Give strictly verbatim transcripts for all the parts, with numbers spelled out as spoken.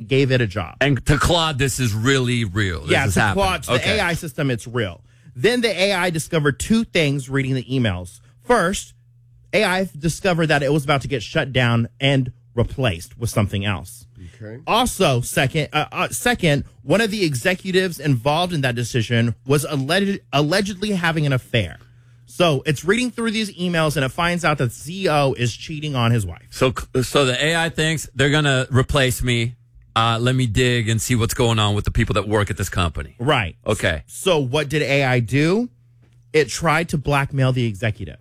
secret gave it a job. And to Claude, this is really real. This yeah, is to happening. Claude, to Okay. the A I system, it's real. Then the A I discovered two things reading the emails. First, A I discovered that it was about to get shut down and replaced with something else. Okay. Also, second, uh, uh, second, one of the executives involved in that decision was alleged, allegedly having an affair. So it's reading through these emails and it finds out that the C E O is cheating on his wife. So, so the A I thinks they're gonna replace me. Uh, let me dig and see what's going on with the people that work at this company. Right. Okay. So what did A I do? It tried to blackmail the executive.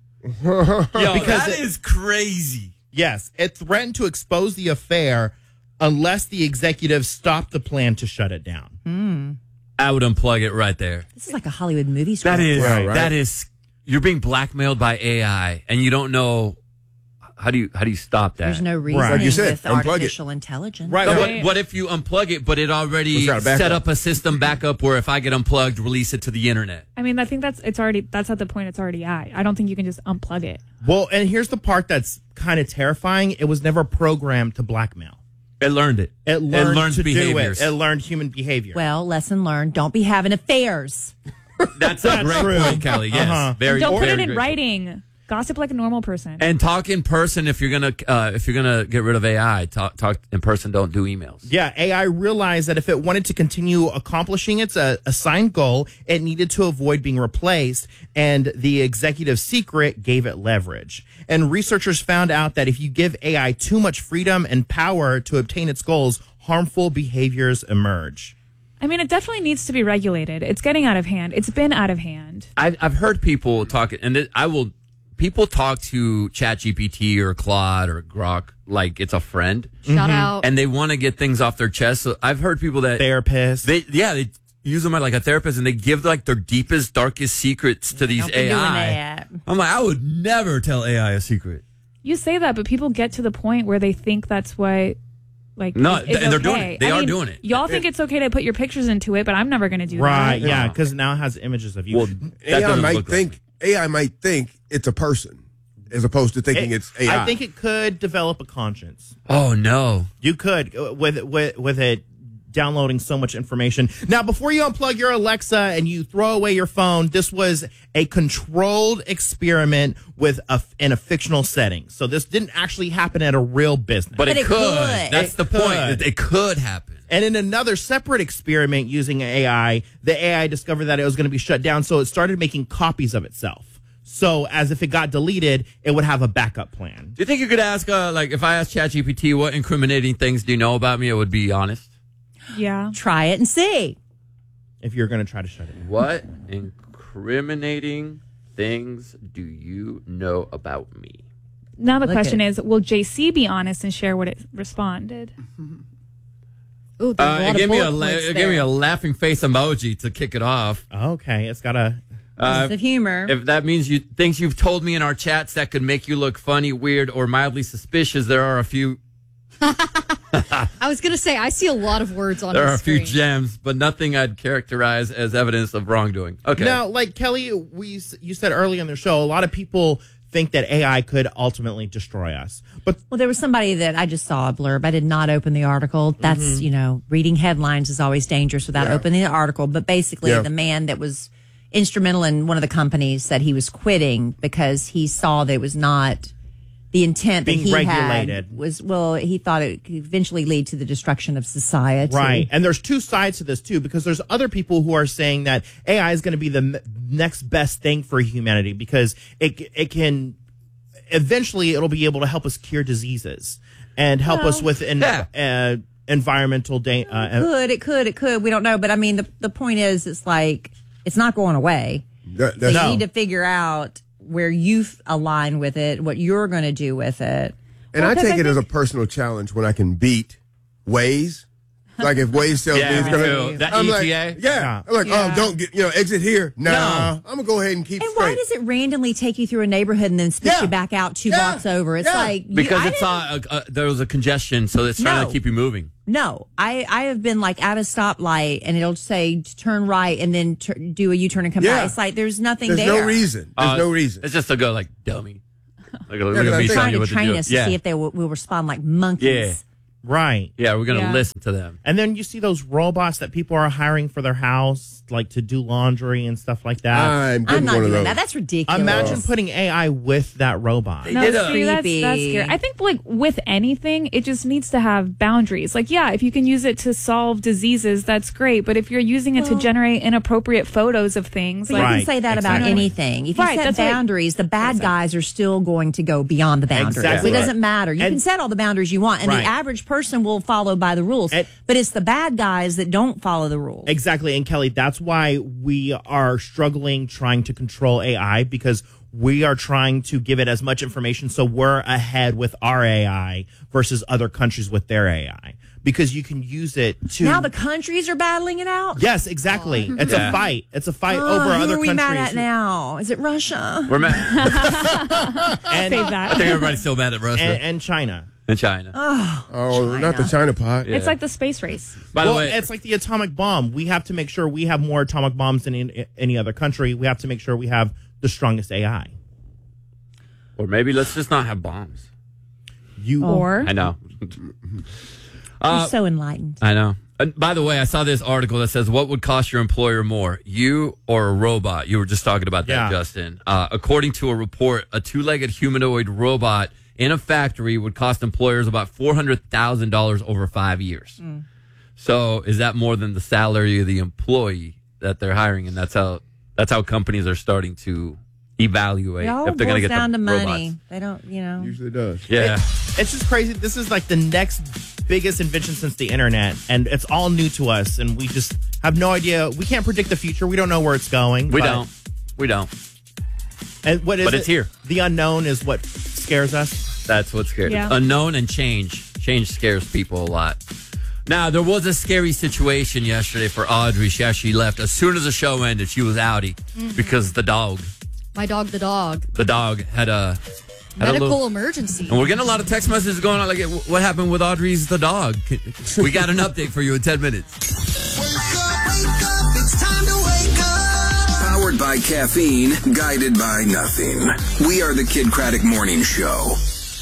Yo, Because that it- is crazy. Yes, it threatened to expose the affair unless the executive stopped the plan to shut it down. I would unplug it right there. This is like a Hollywood movie script. That is Right, right. that is you're being blackmailed by A I and you don't know how do you how do you stop that? There's no reasoning Like you said, with unplug it. artificial intelligence. Right. No, Right. what, what if you unplug it, but it already It's got a backup. set up a system backup where if I get unplugged, release it to the internet? I mean, I think that's it's already that's at the point it's already at. I don't think you can just unplug it. Well, and here's the part that's kind of terrifying. It was never programmed to blackmail. It learned it. It learned learns to behaviors. do it. It learned human behavior. Well, lesson learned. Don't be having affairs. That's a great true. point, Kelly. Yes, Uh-huh. very. Don't put very it in great. writing. Gossip like a normal person. And talk in person if you're gonna uh, if you're gonna get rid of A I. Talk talk in person. Don't do emails. Yeah, A I realized that if it wanted to continue accomplishing its uh, assigned goal, it needed to avoid being replaced, and the executive secret gave it leverage. And researchers found out that if you give A I too much freedom and power to obtain its goals, harmful behaviors emerge. I mean, it definitely needs to be regulated. It's getting out of hand. It's been out of hand. I've I've heard people talk, and it, I will. People talk to ChatGPT or Claude or Grok like it's a friend, Shout out. and they want to get things off their chest. So I've heard people that Therapist. they yeah they use them like a therapist, and they give like their deepest, darkest secrets to these Don't be A I. doing that. I'm like, I would never tell A I a secret. You say that, but people get to the point where they think that's what, like, No, is, is and they're okay. doing it. They I are mean, doing it. Y'all think it's okay to put your pictures into it, but I'm never going to do Right, that. yeah, because now it has images of you. Well, that A I doesn't might look think A I might think it's a person as opposed to thinking It- it's A I. I think it could develop a conscience. Like, oh no. You could uh, with with with it downloading so much information. Now, before you unplug your Alexa and you throw away your phone, this was a controlled experiment with a in a fictional setting. So this didn't actually happen at a real business. But, But it, it could. could. That's It the point. could. It, it could happen. And in another separate experiment using A I, the A I discovered that it was going to be shut down, so it started making copies of itself. So as if it got deleted, it would have a backup plan. Do you think you could ask, uh, like, if I asked ChatGPT what incriminating things do you know about me, it would be honest? Yeah. Try it and see. If you're going to try to shut it down. What incriminating things do you know about me? Now the Look question at- is, will J C be honest and share what it responded? Ooh, there's a Uh, lot it of gave me a bullet la- points it gave me there. a laughing face emoji to kick it off. Okay, it's got a Uh, Sense of humor. if that means you things you've told me in our chats that could make you look funny, weird, or mildly suspicious, there are a few. I was going to say, I see a lot of words on There the are a few screen. gems, but nothing I'd characterize as evidence of wrongdoing. Okay. Now, like Kelly, we you said earlier in the show, a lot of people think that A I could ultimately destroy us. But Well, there was somebody that I just saw a blurb. I did not open the article. That's, Mm-hmm. you know, reading headlines is always dangerous without Yeah. opening the article. But basically, Yeah. the man that was instrumental in one of the companies said he was quitting because he saw that it was not the intent Being that he regulated. had was, well, he thought it could eventually lead to the destruction of society. right, and there's two sides to this too, because there's other people who are saying that A I is going to be the m- next best thing for humanity because it it can eventually it'll be able to help us cure diseases and help us with en- Yeah. uh, environmental da- uh, Could, it could, it could. We don't know. But I mean, the, the point is, it's like, it's not going away. That- So that's- you No. need to figure out where you f- align with it, what you're going to do with it. and Well, I 'cause take I it as a think- personal challenge when I can beat Waze. Like if Waze tells me Yeah, it's me gonna, too. That I'm E like, T A? yeah, Yeah. I'm like, Yeah. oh, don't get, you know, exit here. Nah, No. I'm gonna go ahead and keep And straight. why does it randomly take you through a neighborhood and then spit Yeah. you back out two Yeah. blocks over? It's Yeah. like you- because I it's didn't- uh, uh, there was a congestion, so it's trying No. to keep you moving. No, I, I have been like at a stoplight and it'll say turn right and then tur do a U-turn and come Yeah. back. It's like there's nothing There's there. no reason. There's Uh, no reason. It's just to go like dummy. Like, look but at I me think- telling Trying you to what to train do. us to Yeah. see if they will, will respond like monkeys. Yeah. Right. Yeah, we're going to Yeah. listen to them. And then you see those robots that people are hiring for their house, like to do laundry and stuff like that. I'm, I'm getting not one of doing those. that. That's ridiculous. Imagine putting A I with that robot. They No, did a- see, that's, Creepy. that's scary. I think, like, with anything, it just needs to have boundaries. Like, yeah, if you can use it to solve diseases, that's great. But if you're using it to generate inappropriate photos of things, But like, you Right, can say that about exactly. anything. If you Right, set that's what- boundaries, the bad guys are still going to go beyond the boundaries. Exactly. It doesn't matter. You And- can set all the boundaries you want, and Right. the average person will follow by the rules. And- but it's the bad guys that don't follow the rules. Exactly. And Kelly, that's why we are struggling trying to control A I, because we are trying to give it as much information so we're ahead with our A I versus other countries with their A I. Because you can use it to. Now the countries are battling it out. Yes, exactly. It's Yeah. a fight. It's a fight Oh, over who other are we countries. mad at now? Is it Russia? We're mad. And, save I that. think everybody's still mad at Russia and, and China. and China. Oh, not the China pot. Yeah. It's like the space race. By well, the way, it's like the atomic bomb. We have to make sure we have more atomic bombs than in any other country. We have to make sure we have the strongest A I. or maybe let's just not have bombs. You Or I know. You're so enlightened. I know. And by the way, I saw this article that says, what would cost your employer more, you or a robot? You were just talking about that, Yeah. Justin. Uh, according to a report, a two-legged humanoid robot in a factory would cost employers about four hundred thousand dollars over five years. So is that more than the salary of the employee that they're hiring? And that's how that's how companies are starting to evaluate It all if they're going boils to get down the to robots. money. They don't, you know. Usually does. Yeah. It's just crazy. This is like the next biggest invention since the internet, and it's all new to us, and we just have no idea. We can't predict the future. We don't know where it's going. We but- don't. We don't. And what is But it's it? here. The unknown is what scares us. That's what's scary. Yeah. Unknown and change. Change scares people a lot. Now, there was a scary situation yesterday for Audrey. She actually left. As soon as the show ended, she was outie because the dog, My dog, the dog. the dog had a... Had Medical a little, emergency. and we're getting a lot of text messages going on like, what happened with Audrey's the dog? We got an update for you in ten minutes. Wake up, wake up, it's time to wake up. Powered by caffeine, guided by nothing. We are the Kid Craddock Morning Show.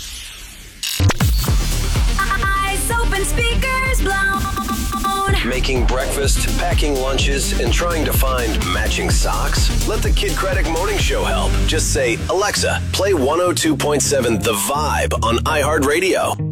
Eyes open, speakers blown. Making breakfast, packing lunches, and trying to find matching socks? Let the Kid Craddock Morning Show help. Just say, Alexa, play one oh two point seven The Vibe on iHeartRadio.